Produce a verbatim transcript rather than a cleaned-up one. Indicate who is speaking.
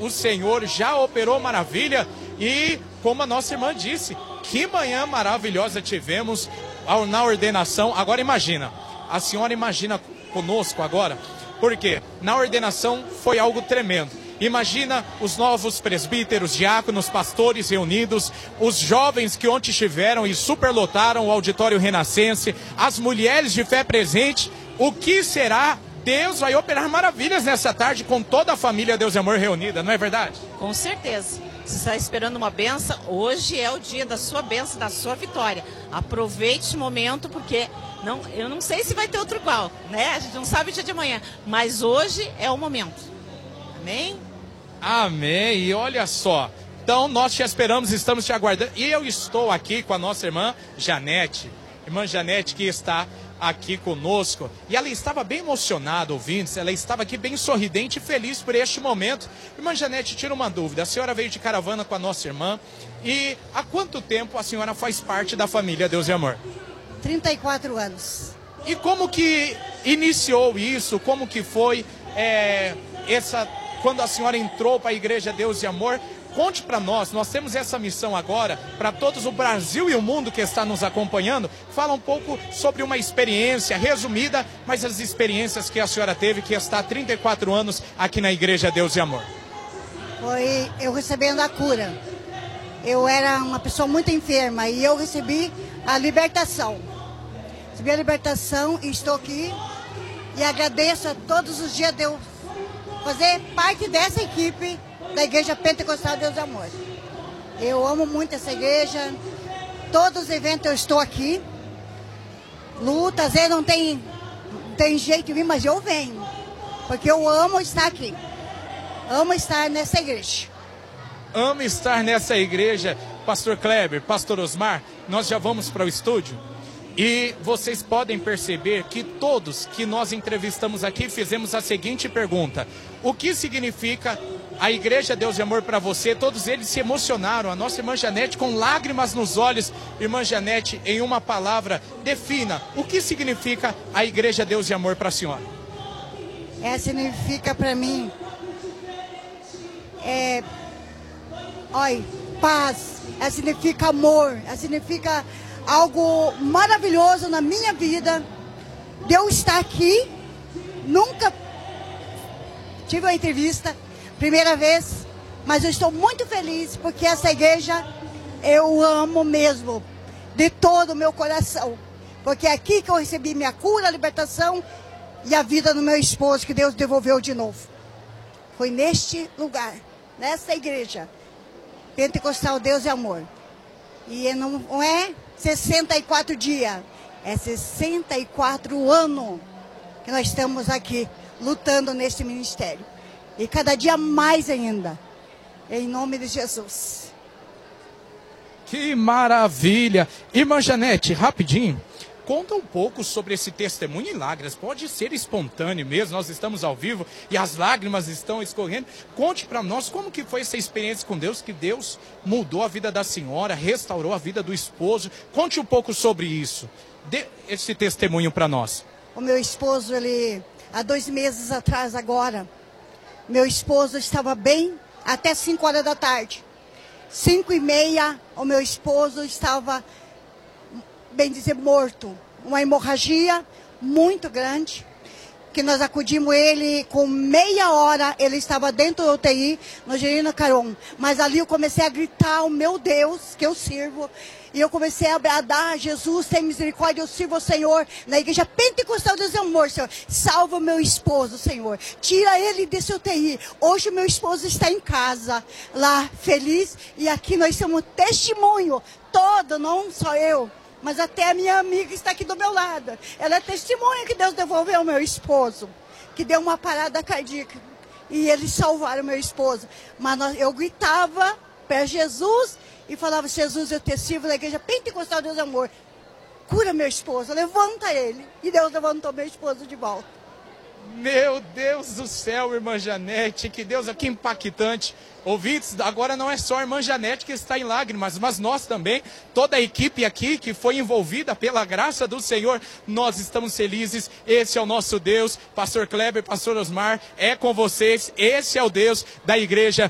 Speaker 1: o Senhor já operou maravilha e, como a nossa irmã disse, que manhã maravilhosa tivemos na ordenação. Agora imagina, a senhora imagina conosco agora, porque na ordenação foi algo tremendo. Imagina os novos presbíteros, diáconos, pastores reunidos, os jovens que ontem estiveram e superlotaram o auditório renascense, as mulheres de fé presente. O que será? Deus vai operar maravilhas nessa tarde com toda a família Deus e Amor reunida, não é verdade?
Speaker 2: Com certeza. Você está esperando uma benção, hoje é o dia da sua benção, da sua vitória. Aproveite esse momento, porque não, eu não sei se vai ter outro igual, né? A gente não sabe o dia de amanhã, mas hoje é o momento. Amém?
Speaker 1: Amém. E olha só, então nós te esperamos, estamos te aguardando. E eu estou aqui com a nossa irmã Janete, irmã Janete que está aqui conosco, e ela estava bem emocionada, ouvintes, ela estava aqui bem sorridente e feliz por este momento. Irmã Janete, tira uma dúvida, a senhora veio de caravana com a nossa irmã, e há quanto tempo a senhora faz parte da família Deus e Amor?
Speaker 3: trinta e quatro anos.
Speaker 1: E como que iniciou isso, como que foi é, essa, quando a senhora entrou para a igreja Deus e Amor? Conte para nós, nós temos essa missão agora, para todos o Brasil e o mundo que está nos acompanhando. Fala um pouco sobre uma experiência resumida, mas as experiências que a senhora teve, que está há trinta e quatro anos aqui na Igreja Deus e Amor.
Speaker 3: Foi eu recebendo a cura. Eu era uma pessoa muito enferma e eu recebi a libertação. Recebi a libertação e estou aqui e agradeço a todos os dias de eu fazer parte dessa equipe da Igreja Pentecostal Deus e Amor. Eu amo muito essa igreja. Todos os eventos eu estou aqui. Luta, às vezes não tem, não tem jeito de vir, mas eu venho. Porque eu amo estar aqui. Amo estar nessa igreja.
Speaker 1: Amo estar nessa igreja. Pastor Kleber, Pastor Osmar, nós já vamos para o estúdio. E vocês podem perceber que todos que nós entrevistamos aqui fizemos a seguinte pergunta: o que significa a Igreja Deus e Amor para você? Todos eles se emocionaram. A nossa irmã Janete com lágrimas nos olhos. Irmã Janete, em uma palavra, defina o que significa a Igreja Deus e Amor para a senhora.
Speaker 3: É, significa para mim é, olha, paz, é, significa amor, é, significa algo maravilhoso na minha vida. Deus está aqui. Nunca tive uma entrevista, primeira vez, mas eu estou muito feliz porque essa igreja eu amo mesmo, de todo o meu coração, porque é aqui que eu recebi minha cura, a libertação e a vida do meu esposo, que Deus devolveu de novo. Foi neste lugar, nessa igreja Pentecostal Deus e Amor. E não é sessenta e quatro dias, é sessenta e quatro anos que nós estamos aqui lutando nesse ministério. E cada dia mais ainda, em nome de Jesus.
Speaker 1: Que maravilha! Irmã Janete, rapidinho, conta um pouco sobre esse testemunho em lágrimas. Pode ser espontâneo mesmo, nós estamos ao vivo e as lágrimas estão escorrendo. Conte para nós como que foi essa experiência com Deus, que Deus mudou a vida da senhora, restaurou a vida do esposo. Conte um pouco sobre isso. Dê esse testemunho para nós.
Speaker 3: O meu esposo, ele, há dois meses atrás agora, meu esposo estava bem até cinco horas da tarde. Cinco e meia, o meu esposo estava, bem dizer, morto. Uma hemorragia muito grande, que nós acudimos ele com meia hora, ele estava dentro do U T I, no Gerino Caron. Mas ali eu comecei a gritar, o meu Deus, que eu sirvo. E eu comecei a bradar: Jesus, tem misericórdia, eu sirvo ao Senhor. Na Igreja Pentecostal Deus e Amor, Senhor. Salva o meu esposo, Senhor. Tira ele desse U T I. Hoje o meu esposo está em casa, lá, feliz. E aqui nós somos testemunho, todo, não só eu, mas até a minha amiga está aqui do meu lado. Ela é testemunha que Deus devolveu ao meu esposo, que deu uma parada cardíaca. E eles salvaram meu esposo. Mas nós, eu gritava para Jesus e falava: Jesus, eu te sirvo na Igreja Pentecostal Deus e Amor. Cura meu esposo, levanta ele. E Deus levantou meu esposo de volta.
Speaker 1: Meu Deus do céu, irmã Janete, que Deus, que impactante. Ouvintes, agora não é só a irmã Janete que está em lágrimas, mas nós também, toda a equipe aqui que foi envolvida pela graça do Senhor, nós estamos felizes. Esse é o nosso Deus. Pastor Kleber, Pastor Osmar, é com vocês. Esse é o Deus da Igreja